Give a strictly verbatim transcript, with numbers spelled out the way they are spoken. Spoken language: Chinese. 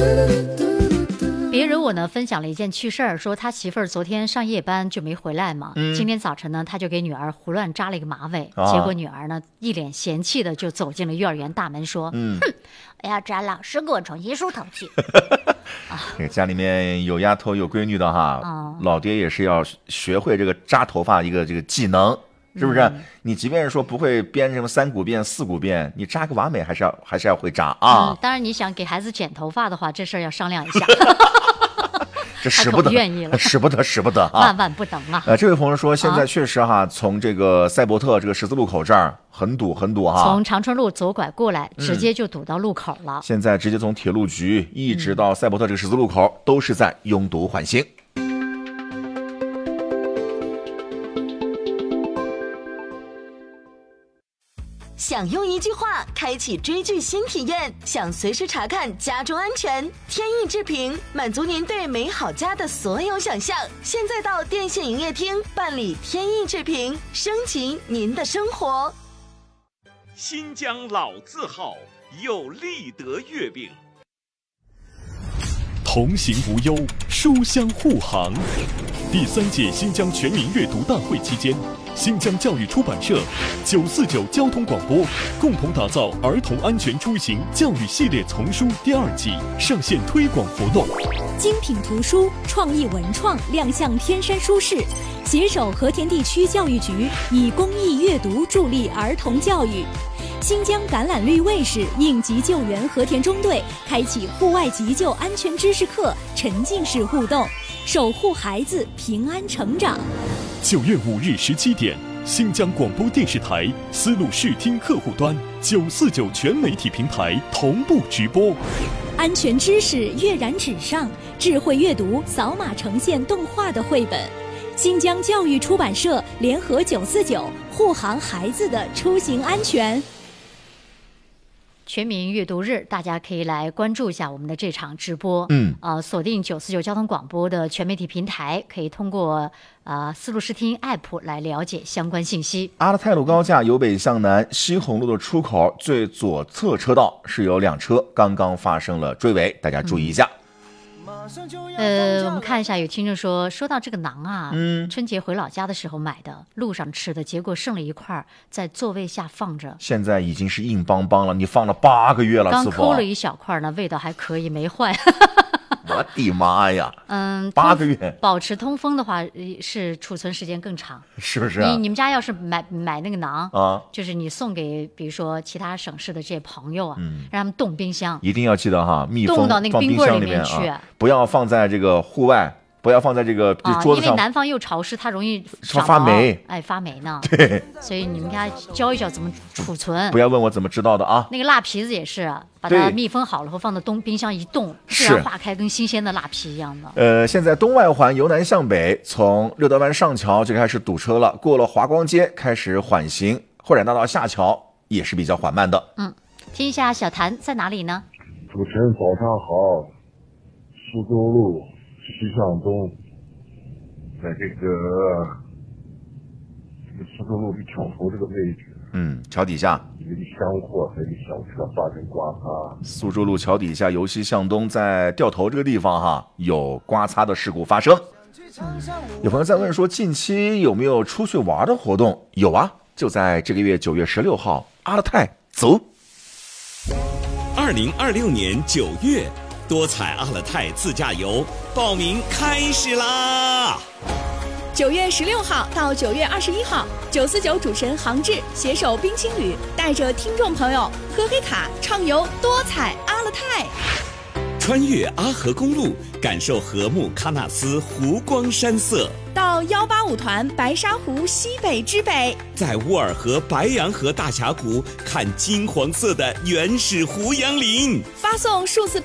别惹我呢分享了一件趣事儿，说他媳妇儿昨天上夜班就没回来嘛，嗯、今天早晨呢他就给女儿胡乱扎了一个马尾，啊、结果女儿呢一脸嫌弃的就走进了幼儿园大门说，嗯、哼，我要找老师给我重新梳头去。啊、 家里面有丫头有闺女的哈，啊、老爹也是要学会这个扎头发一个这个技能。是不是？嗯、你即便是说不会编什么三股辫、四股辫，你扎个完美还是要还是要会扎啊、嗯。 当然，你想给孩子剪头发的话，这事儿要商量一下。 这使不得， 愿意了， 使不得，使不得啊！ 万万不能啊！ 呃，这位朋友说，现在确实哈，啊、从这个赛博特这个十字路口这儿很堵，很堵哈。 从长春路左拐过来，直接就堵到路口了。 嗯、现在直接从铁路局一直到赛博特这个十字路口，嗯、都是在拥堵缓行。 想用一句话开启追剧新体验，想随时查看家中安全，天意之屏满足您对美好家的所有想象。现在到电信营业厅办理天意之屏，升级您的生活。 新疆老字号有立德月饼， 同行无忧，书香护航。第三届新疆全民阅读大会期间，新疆教育出版社、九四九交通广播共同打造儿童安全出行教育系列丛书第二季上线推广活动。 精品图书、创意文创亮相天山书市，携手和田地区教育局，以公益阅读助力儿童教育。新疆橄榄绿卫士应急救援和田中队开启户外急救安全知识课，沉浸式互动，守护孩子平安成长。 九月五日十七点，新疆广播电视台丝路视听客户端九四九全媒体平台同步直播。 安全知识跃然纸上，智慧阅读扫码呈现动画的绘本。新疆教育出版社联合九四九护航孩子的出行安全。 全民阅读日，大家可以来关注一下我们的这场直播。 嗯， 呃，锁定九四九交通广播的全媒体平台，可以通过呃丝路视听 App 来了解相关信息。 阿勒泰路高架由北向南，西红路的出口最左侧车道是有两车刚刚发生了追尾，大家注意一下。 嗯、呃，我们看一下，有听众说，说到这个馕啊， 嗯， 春节回老家的时候买的，路上吃的，结果剩了一块在座位下放着， 现在已经是硬邦邦了，你放了八个月了， 刚抠了一小块呢，味道还可以，没坏。 我的妈呀！ 嗯， 八个月， 保持通风的话是储存时间更长， 是不是、啊？ 你你们家要是买买那个馕啊， 就是你送给比如说其他省市的这些朋友啊， 嗯， 让他们冻冰箱， 一定要记得哈，密封， 冻到那个冰棍里面去， 啊、不要放在这个户外。不要放在这个桌子上、 啊，因为南方又潮湿，它容易发霉， 哎，发霉呢。 对， 所以你们家教一教怎么储存。 不要问我怎么知道的啊。 那个辣皮子也是，把它密封好了后放到冬冰箱一冻，自然化开，跟新鲜的辣皮一样的。 呃，现在东外环由南向北，从六德湾上桥就开始堵车了，过了华光街开始缓行，扩展大道下桥也是比较缓慢的。 嗯，听一下小谭在哪里呢？ 主持人早上好，苏州路西向东，在这个这个苏州路的桥头这个位置， 嗯，桥底下一个厢货和一个小车发生刮擦。 苏州路桥底下由西向东，在掉头这个地方哈，有刮擦的事故发生。嗯、有朋友在问说，近期有没有出去玩的活动？有啊，就在这个月九月十六号，阿勒泰走。 二零二六年九月。多彩阿勒泰自驾游报名开始啦！ 九月十六号到九月二十一号，九四九主持人杭志携手冰青旅，带着听众朋友喝黑卡畅游多彩阿勒泰， 穿越阿河公路，感受禾木喀纳斯湖光山色。 到幺八五团白沙湖西北之北， 在乌尔河白洋河大峡谷看金黄色的原始胡杨林， 发送数字